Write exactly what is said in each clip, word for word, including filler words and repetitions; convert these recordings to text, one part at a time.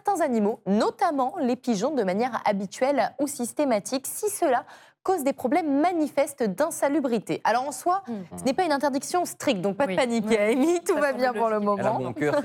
certains animaux, notamment les pigeons, de manière habituelle ou systématique, si cela cause des problèmes manifestes d'insalubrité. Alors en soi, mmh. ce n'est pas une interdiction stricte, donc pas oui. de panique, oui. Amy, tout ça va bien pour le moment. Elle a bon cœur,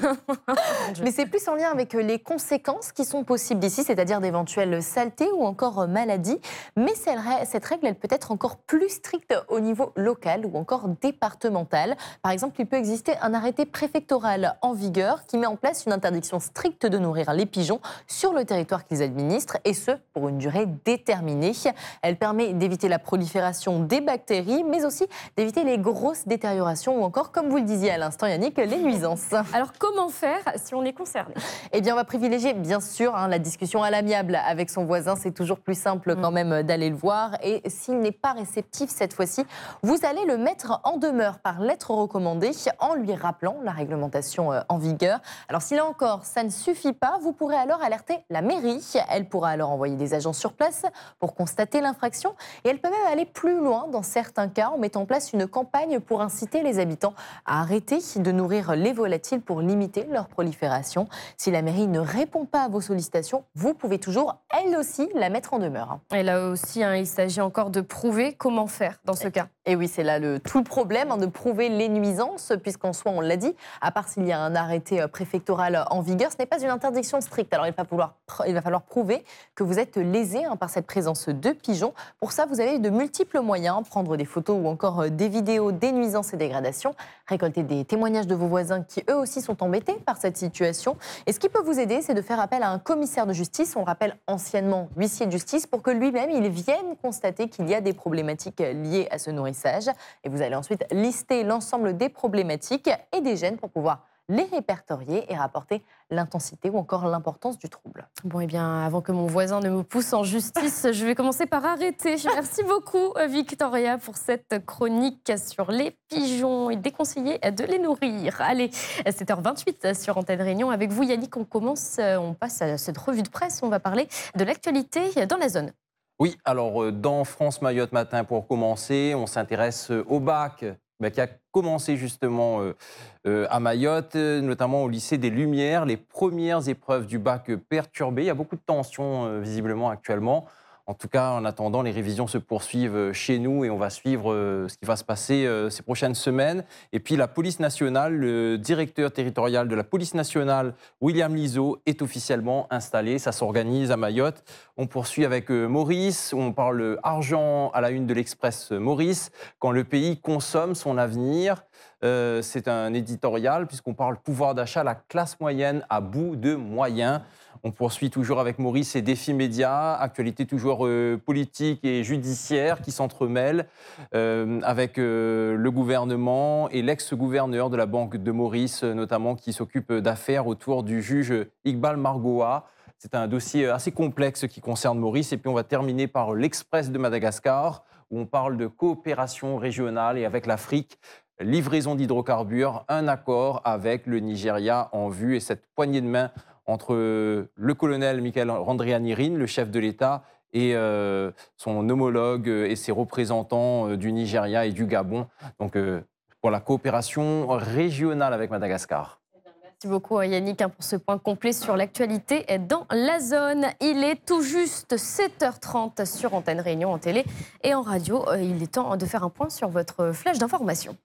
cette Mais c'est plus en lien avec les conséquences qui sont possibles ici, c'est-à-dire d'éventuelles saletés ou encore maladies. Mais cette règle, elle peut être encore plus stricte au niveau local ou encore départemental. Par exemple, il peut exister un arrêté préfectoral en vigueur qui met en place une interdiction stricte de nourrir les pigeons sur le territoire qu'ils administrent, et ce, pour une durée déterminée. Elle permet d'éviter la prolifération des bactéries, mais aussi d'éviter les grosses détériorations ou encore, comme vous le disiez à l'instant Yannick, les nuisances. Alors comment faire si on est concerné ? Eh bien on va privilégier bien sûr hein, la discussion à l'amiable avec son voisin, c'est toujours plus simple quand même d'aller le voir, et s'il n'est pas réceptif cette fois-ci, vous allez le mettre en demeure par lettre recommandée en lui rappelant la réglementation en vigueur. Alors si là encore ça ne suffit pas, vous pourrez alors alerter la mairie, elle pourra alors envoyer des agents sur place pour constater l'infraction. Et elle peut même aller plus loin dans certains cas en mettant en place une campagne pour inciter les habitants à arrêter de nourrir les volatiles pour limiter leur prolifération. Si la mairie ne répond pas à vos sollicitations, vous pouvez toujours, elle aussi, la mettre en demeure. Et là aussi, hein, il s'agit encore de prouver comment faire dans ce cas. Et oui, c'est là le, tout le problème, hein, de prouver les nuisances, puisqu'en soi, on l'a dit, à part s'il y a un arrêté préfectoral en vigueur, ce n'est pas une interdiction stricte. Alors il va falloir, il va falloir prouver que vous êtes lésé hein, par cette présence de pigeons. Pour ça, vous avez de multiples moyens, prendre des photos ou encore des vidéos des nuisances et dégradations, récolter des témoignages de vos voisins qui eux aussi sont embêtés par cette situation. Et ce qui peut vous aider, c'est de faire appel à un commissaire de justice, on le rappelle anciennement huissier de justice, pour que lui-même, il vienne constater qu'il y a des problématiques liées à ce nourrissage. Et vous allez ensuite lister l'ensemble des problématiques et des gènes pour pouvoir les répertorier et rapporter l'intensité ou encore l'importance du trouble. Bon, eh bien, avant que mon voisin ne me pousse en justice, je vais commencer par arrêter. Merci beaucoup, Victoria, pour cette chronique sur les pigeons et déconseiller de les nourrir. Allez, sept heures vingt-huit sur Antenne Réunion. Avec vous, Yannick, on commence, on passe à cette revue de presse. On va parler de l'actualité dans la zone. Oui, alors dans France Mayotte Matin, pour commencer, on s'intéresse au bac. Ben, qui a commencé justement euh, euh, à Mayotte, notamment au lycée des Lumières. Les premières épreuves du bac perturbées. Il y a beaucoup de tensions euh, visiblement actuellement. En tout cas, en attendant, les révisions se poursuivent chez nous et on va suivre euh, ce qui va se passer euh, ces prochaines semaines. Et puis la police nationale, le directeur territorial de la police nationale, William Lizo, est officiellement installé. Ça s'organise à Mayotte. On poursuit avec euh, Maurice, où on parle argent à la une de l'Express Maurice, quand le pays consomme son avenir. Euh, c'est un éditorial puisqu'on parle pouvoir d'achat, la classe moyenne à bout de moyens. On poursuit toujours avec Maurice et défis médias, actualité toujours euh, politique et judiciaire qui s'entremêlent euh, avec euh, le gouvernement et l'ex-gouverneur de la Banque de Maurice, notamment qui s'occupe d'affaires autour du juge Iqbal Margoua. C'est un dossier assez complexe qui concerne Maurice. Et puis on va terminer par l'Express de Madagascar, où on parle de coopération régionale et avec l'Afrique. Livraison d'hydrocarbures, un accord avec le Nigeria en vue et cette poignée de main entre le colonel Michael Randrianirine, le chef de l'État, et euh, son homologue et ses représentants du Nigeria et du Gabon. Donc euh, pour la coopération régionale avec Madagascar. Merci beaucoup Yannick pour ce point complet sur l'actualité dans la zone. Il est tout juste sept heures trente sur Antenne Réunion en télé et en radio. Il est temps de faire un point sur votre flash d'information.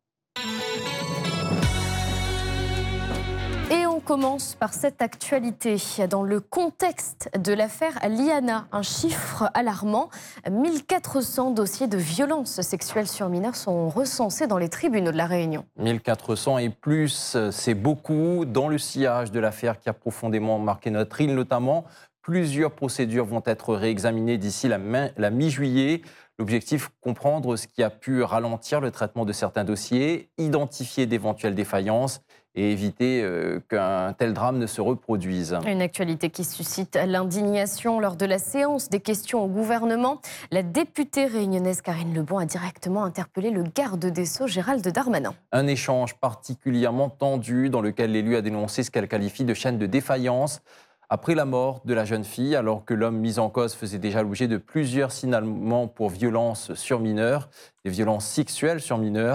Et on commence par cette actualité. Dans le contexte de l'affaire Liana, un chiffre alarmant, mille quatre cents dossiers de violences sexuelles sur mineurs sont recensés dans les tribunaux de la Réunion. mille quatre cents et plus, c'est beaucoup. Dans le sillage de l'affaire qui a profondément marqué notre île notamment, plusieurs procédures vont être réexaminées d'ici la, la mi-juillet. L'objectif, comprendre ce qui a pu ralentir le traitement de certains dossiers, identifier d'éventuelles défaillances et éviter euh, qu'un tel drame ne se reproduise. Une actualité qui suscite l'indignation lors de la séance des questions au gouvernement. La députée réunionnaise Karine Lebon a directement interpellé le garde des Sceaux Gérald Darmanin. Un échange particulièrement tendu dans lequel l'élu a dénoncé ce qu'elle qualifie de chaîne de défaillance. Après la mort de la jeune fille, alors que l'homme mis en cause faisait déjà l'objet de plusieurs signalements pour violences sur mineurs, des violences sexuelles sur mineurs,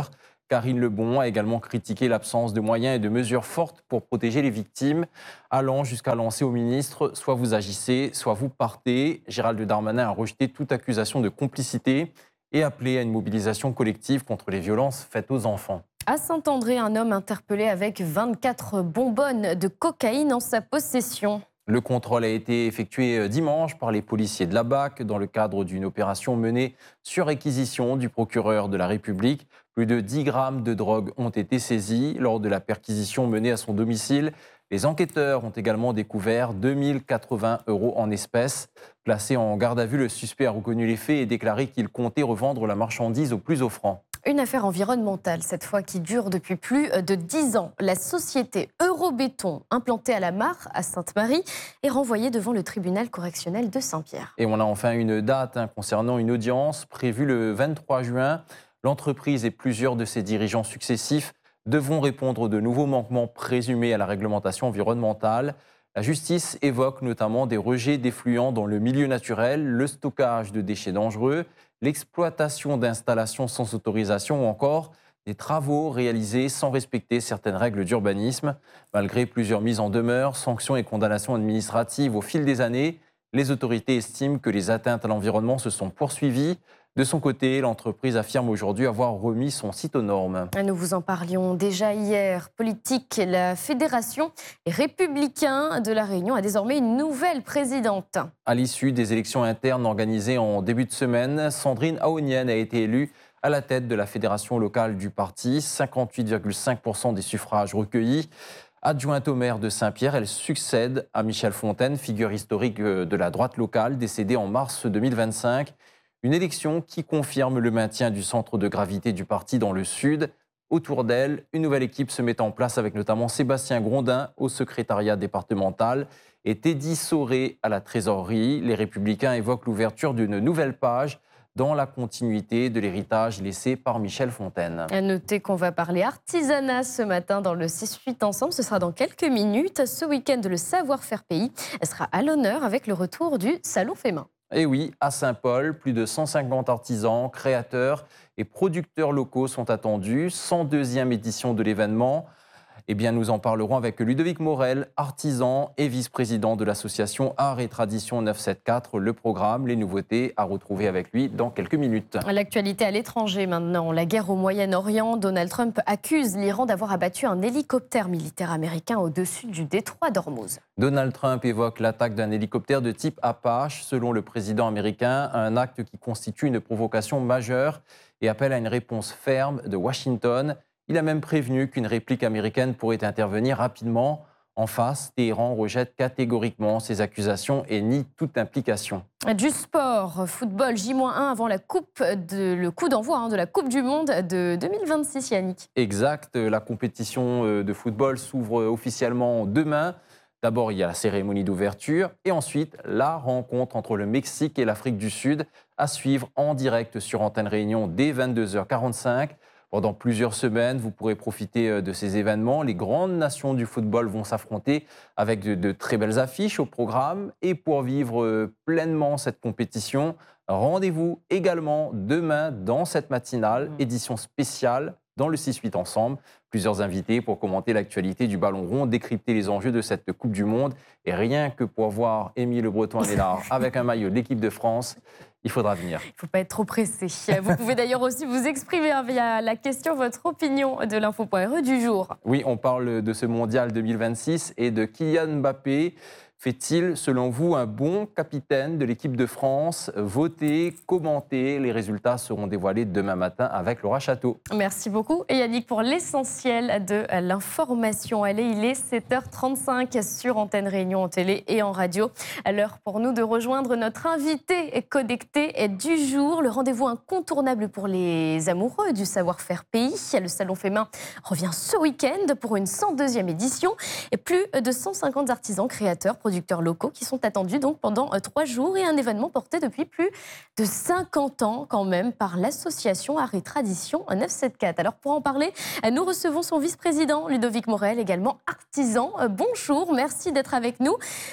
Karine Lebon a également critiqué l'absence de moyens et de mesures fortes pour protéger les victimes, allant jusqu'à lancer au ministre « soit vous agissez, soit vous partez ». Gérald Darmanin a rejeté toute accusation de complicité et appelé à une mobilisation collective contre les violences faites aux enfants. À Saint-André, un homme interpellé avec vingt-quatre bonbonnes de cocaïne en sa possession. Le contrôle a été effectué dimanche par les policiers de la B A C dans le cadre d'une opération menée sur réquisition du procureur de la République. Plus de dix grammes de drogue ont été saisis lors de la perquisition menée à son domicile. Les enquêteurs ont également découvert deux mille quatre-vingts euros en espèces. Placé en garde à vue, le suspect a reconnu les faits et déclaré qu'il comptait revendre la marchandise au plus offrant. Une affaire environnementale, cette fois qui dure depuis plus de dix ans. La société Eurobéton, implantée à la Mare, à Sainte-Marie, est renvoyée devant le tribunal correctionnel de Saint-Pierre. Et on a enfin une date hein, concernant une audience prévue le vingt-trois juin. L'entreprise et plusieurs de ses dirigeants successifs devront répondre de nouveaux manquements présumés à la réglementation environnementale. La justice évoque notamment des rejets d'effluents dans le milieu naturel, le stockage de déchets dangereux, l'exploitation d'installations sans autorisation ou encore des travaux réalisés sans respecter certaines règles d'urbanisme. Malgré plusieurs mises en demeure, sanctions et condamnations administratives au fil des années, les autorités estiment que les atteintes à l'environnement se sont poursuivies. De son côté, l'entreprise affirme aujourd'hui avoir remis son site aux normes. Nous vous en parlions déjà hier. Politique, la Fédération républicaine de La Réunion a désormais une nouvelle présidente. À l'issue des élections internes organisées en début de semaine, Sandrine Aonienne a été élue à la tête de la fédération locale du parti, cinquante-huit virgule cinq pour cent des suffrages recueillis. Adjointe au maire de Saint-Pierre, elle succède à Michel Fontaine, figure historique de la droite locale, décédée en mars deux mille vingt-cinq. Une élection qui confirme le maintien du centre de gravité du parti dans le sud. Autour d'elle, une nouvelle équipe se met en place avec notamment Sébastien Grondin au secrétariat départemental et Teddy Sauré à la trésorerie. Les Républicains évoquent l'ouverture d'une nouvelle page dans la continuité de l'héritage laissé par Michel Fontaine. À noter qu'on va parler artisanat ce matin dans le six huit ensemble. Ce sera dans quelques minutes. Ce week-end, le savoir-faire pays sera à l'honneur avec le retour du Salon Fémin. Et oui, à Saint-Paul, plus de cent cinquante artisans, créateurs et producteurs locaux sont attendus. cent deuxième édition de l'événement. Eh bien, nous en parlerons avec Ludovic Morel, artisan et vice-président de l'association Art et Tradition neuf cent soixante-quatorze. Le programme, les nouveautés à retrouver avec lui dans quelques minutes. L'actualité à l'étranger maintenant. La guerre au Moyen-Orient. Donald Trump accuse l'Iran d'avoir abattu un hélicoptère militaire américain au-dessus du détroit d'Ormuz. Donald Trump évoque l'attaque d'un hélicoptère de type Apache. Selon le président américain, un acte qui constitue une provocation majeure et appelle à une réponse ferme de Washington. Il a même prévenu qu'une réplique américaine pourrait intervenir rapidement. En face, Téhéran rejette catégoriquement ces accusations et nie toute implication. Du sport, football, J un avant la coupe de, le coup d'envoi hein, de la Coupe du Monde de deux mille vingt-six, Yannick. Exact, la compétition de football s'ouvre officiellement demain. D'abord, il y a la cérémonie d'ouverture et ensuite la rencontre entre le Mexique et l'Afrique du Sud à suivre en direct sur Antenne Réunion dès vingt-deux heures quarante-cinq. Pendant plusieurs semaines, vous pourrez profiter de ces événements. Les grandes nations du football vont s'affronter avec de, de très belles affiches au programme. Et pour vivre pleinement cette compétition, rendez-vous également demain dans cette matinale, édition spéciale dans le six huit ensemble. Plusieurs invités pour commenter l'actualité du ballon rond, décrypter les enjeux de cette Coupe du Monde. Et rien que pour voir Émile Le Breton Anélard avec un maillot de l'équipe de France, il faudra venir. Il ne faut pas être trop pressé. Vous pouvez d'ailleurs aussi vous exprimer hein, via la question, votre opinion de l'info point R E du jour. Oui, on parle de ce mondial deux mille vingt-six et de Kylian Mbappé. Fait-il, selon vous, un bon capitaine de l'équipe de France? Votez, commentez. Les résultats seront dévoilés demain matin avec Laura Château. Merci beaucoup. Et Yannick, pour l'essentiel de l'information. Allez, il est sept heures trente-cinq sur Antenne Réunion en télé et en radio. À l'heure pour nous de rejoindre notre invité connecté du jour. Le rendez-vous incontournable pour les amoureux du savoir-faire pays. Le Salon Fémin revient ce week-end pour une cent deuxième édition. Et plus de cent cinquante artisans, créateurs, producteurs locaux qui sont attendus donc pendant trois jours et un événement porté depuis plus de cinquante ans quand même par l'association Art et Tradition neuf cent soixante-quatorze. Alors pour en parler, nous recevons son vice-président Ludovic Morel, également artisan. Bonjour, merci d'être avec nous. Alors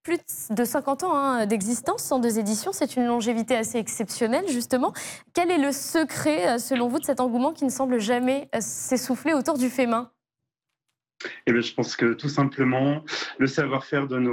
plus de cinquante ans hein, d'existence, cent deux éditions, c'est une longévité assez exceptionnelle justement. Quel est le secret, selon vous, de cet engouement qui ne semble jamais s'essouffler autour du fait main ? Eh bien, je pense que tout simplement, le savoir-faire de nos